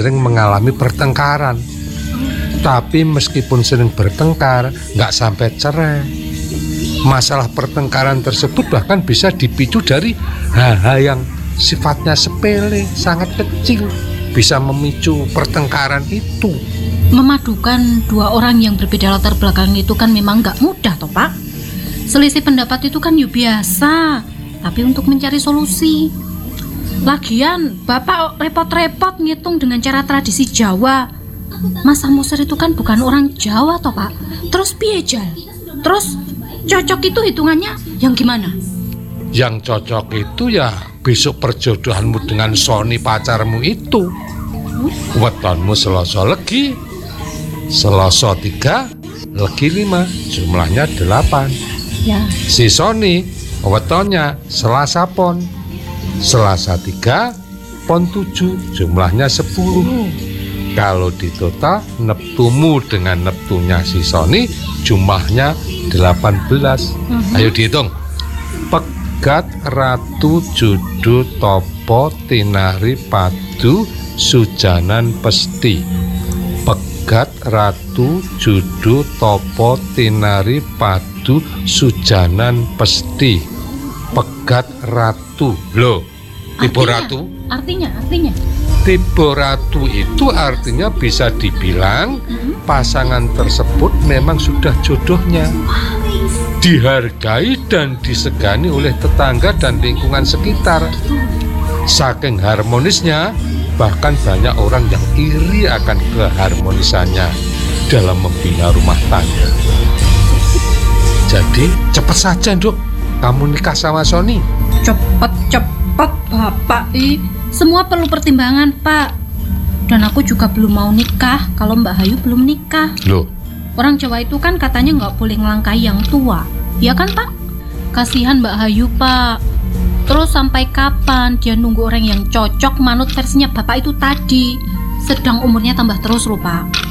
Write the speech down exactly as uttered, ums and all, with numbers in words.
sering mengalami pertengkaran. Tapi meskipun sering bertengkar, nggak sampai cerai. Masalah pertengkaran tersebut bahkan bisa dipicu dari hal-hal yang sifatnya sepele, sangat kecil, bisa memicu pertengkaran itu. Memadukan dua orang yang berbeda latar belakang itu kan memang nggak mudah toh Pak. Selisih pendapat itu kan ya biasa, tapi untuk mencari solusi. Lagian Bapak repot-repot ngitung dengan cara tradisi Jawa. Mas Samosir itu kan bukan orang Jawa toh Pak. Terus piye Jal? Terus cocok itu hitungannya yang gimana? Yang cocok itu ya besok perjodohanmu dengan Sony pacarmu itu. Wetonmu Selasa Legi, Selasa tiga, Legi lima, jumlahnya delapan. Ya. Si Sony wetonnya Selasa Pon, Selasa tiga, Pon tujuh, jumlahnya sepuluh. Kalau di total neptumu dengan neptunya si Sony jumlahnya delapan belas. Uh-huh. Ayo dihitung. Pegat ratu judu topo tinari padu sujanan pesti. Pegat ratu judu topo tinari padu sujanan pesti. Pegat ratu. Loh, tipe ratu? Artinya, artinya Tipe ratu itu artinya bisa dibilang pasangan tersebut memang sudah jodohnya, dihargai dan disegani oleh tetangga dan lingkungan sekitar. Saking harmonisnya, bahkan banyak orang yang iri akan keharmonisannya dalam membina rumah tangga. Jadi cepat saja Dok, kamu nikah sama Sony. Cepet-cepet Bapak i. Semua perlu pertimbangan Pak. Dan aku juga belum mau nikah kalau Mbak Hayu belum nikah. Loh? Orang Jawa itu kan katanya nggak boleh ngelangkahi yang tua. Ya kan Pak? Kasihan Mbak Hayu Pak. Terus sampai kapan dia nunggu orang yang cocok manut versinya Bapak itu tadi? Sedang umurnya tambah terus loh Pak.